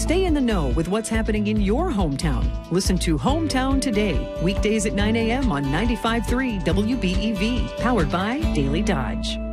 Stay in the know with what's happening in your hometown. Listen to Hometown Today, weekdays at 9 a.m. on 95.3 WBEV, powered by Daily Dodge.